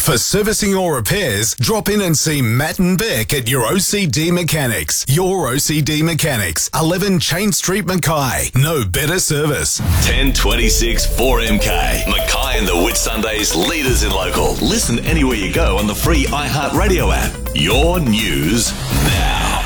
For servicing or repairs, drop in and see Matt and Beck at your OCD Mechanics. Your OCD Mechanics, 11 Chain Street, Mackay. No better service. 1026 4MK. Mackay and the Whitsundays, leaders in local. Listen anywhere you go on the free iHeartRadio app. Your news now.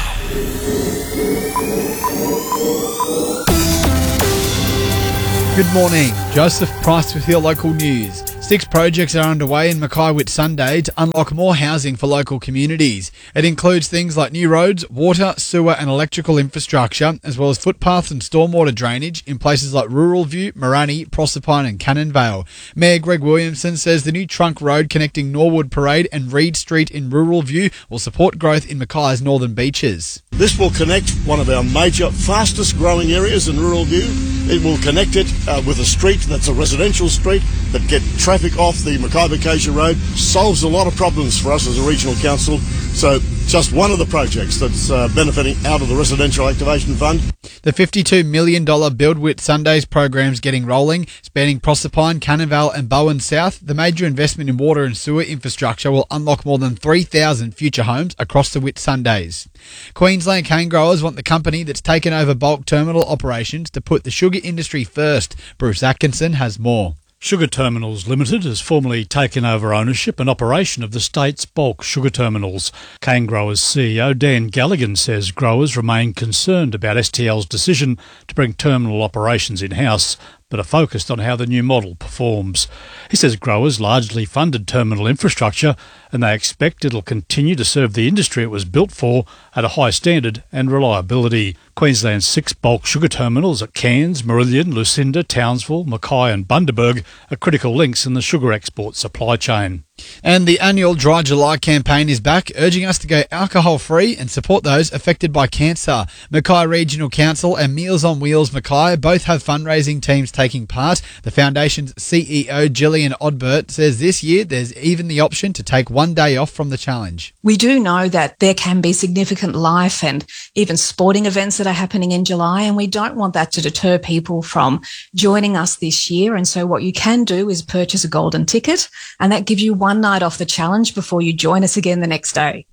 Good morning. Joseph Price with your local news. 6 projects are underway in Mackay Whitsunday to unlock more housing for local communities. It includes things like new roads, water, sewer and electrical infrastructure, as well as footpaths and stormwater drainage in places like Rural View, Morani, Proserpine and Cannon Vale. Mayor Greg Williamson says the new trunk road connecting Norwood Parade and Reed Street in Rural View will support growth in Mackay's northern beaches. This will connect one of our major, fastest growing areas in Rural View. It will connect it with a street that's a residential street that get traffic off the Mackay-Bacasia Road. Solves a lot of problems for us as a regional council. So just one of the projects that's benefiting out of the Residential Activation Fund. The $52 million Build Whitsundays program's getting rolling, spanning Proserpine, Cannon Vale and Bowen South. The major investment in water and sewer infrastructure will unlock more than 3,000 future homes across the Whitsundays. Queensland cane growers want the company that's taken over bulk terminal operations to put the sugar industry first. Bruce Atkinson has more. Sugar Terminals Limited has formally taken over ownership and operation of the state's bulk sugar terminals. Cane Growers CEO Dan Galligan says growers remain concerned about STL's decision to bring terminal operations in-house, but are focused on how the new model performs. He says growers largely funded terminal infrastructure and they expect it'll continue to serve the industry it was built for at a high standard and reliability. Queensland's 6 bulk sugar terminals at Cairns, Marillion, Lucinda, Townsville, Mackay and Bundaberg are critical links in the sugar export supply chain. And the annual Dry July campaign is back, urging us to go alcohol-free and support those affected by cancer. Mackay Regional Council and Meals on Wheels Mackay both have fundraising teams taking part. The foundation's CEO, Gillian Odbert, says this year there's even the option to take one day off from the challenge. We do know that there can be significant life and even sporting events that are happening in July, and we don't want that to deter people from joining us this year. And so what you can do is purchase a golden ticket, and that gives you one night off the challenge before you join us again the next day.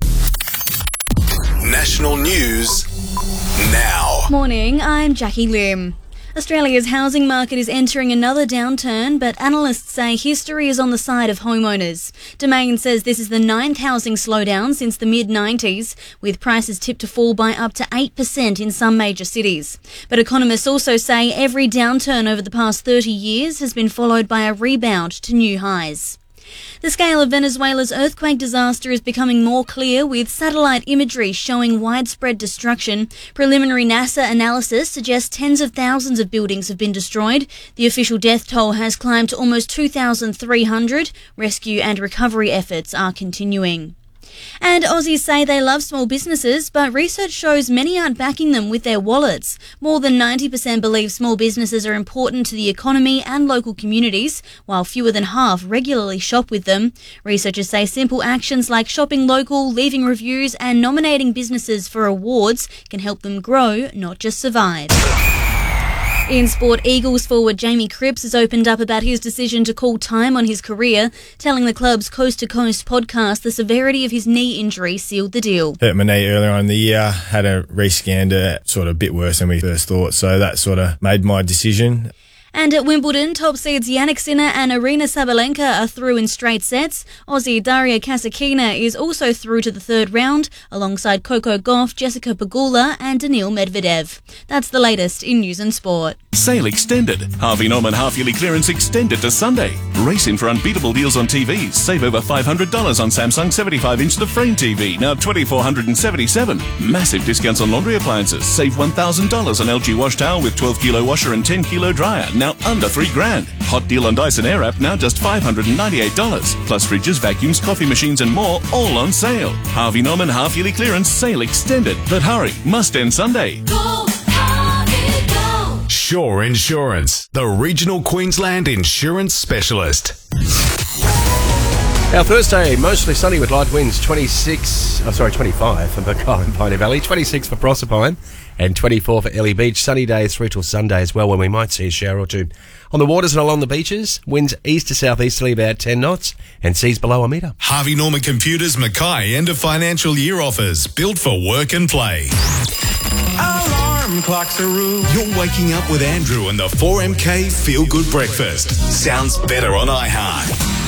National news now. Morning, I'm Jackie Lim. Australia's housing market is entering another downturn, but analysts say history is on the side of homeowners. Domain says this is the 9th housing slowdown since the mid-90s, with prices tipped to fall by up to 8% in some major cities. But economists also say every downturn over the past 30 years has been followed by a rebound to new highs. The scale of Venezuela's earthquake disaster is becoming more clear, with satellite imagery showing widespread destruction. Preliminary NASA analysis suggests tens of thousands of buildings have been destroyed. The official death toll has climbed to almost 2,300. Rescue and recovery efforts are continuing. And Aussies say they love small businesses, but research shows many aren't backing them with their wallets. More than 90% believe small businesses are important to the economy and local communities, while fewer than half regularly shop with them. Researchers say simple actions like shopping local, leaving reviews and nominating businesses for awards can help them grow, not just survive. In sport, Eagles forward Jamie Cripps has opened up about his decision to call time on his career, telling the club's Coast to Coast podcast the severity of his knee injury sealed the deal. Hurt my knee earlier on in the year, had a rescanned, sort of a bit worse than we first thought, so that sort of made my decision. And at Wimbledon, top seeds Jannik Sinner and Aryna Sabalenka are through in straight sets. Aussie Daria Kasatkina is also through to the third round, alongside Coco Gauff, Jessica Pegula and Daniil Medvedev. That's the latest in news and sport. Sale extended. Harvey Norman half-yearly clearance extended to Sunday. Race in for unbeatable deals on TVs. Save over $500 on Samsung 75-inch The Frame TV, now $2,477. Massive discounts on laundry appliances. Save $1,000 on LG wash towel with 12-kilo washer and 10-kilo dryer, now under $3,000. Hot deal on Dyson Airwrap, now just $598. Plus fridges, vacuums, coffee machines and more, all on sale. Harvey Norman half-yearly clearance sale extended. But hurry, must end Sunday. Go, Harvey, go. Shore Insurance, the regional Queensland insurance specialist. Our Thursday, mostly sunny with light winds, 25 for Mackay and Pioneer Valley, 26 for Proserpine, and 24 for Ellie Beach. Sunny days through till Sunday as well, when we might see a shower or two. On the waters and along the beaches, winds east to southeasterly about 10 knots, and seas below a metre. Harvey Norman Computers Mackay end of financial year offers, built for work and play. Alarm clocks are rude. You're waking up with Andrew and the 4MK Feel Good Breakfast. Sounds better on iHeart.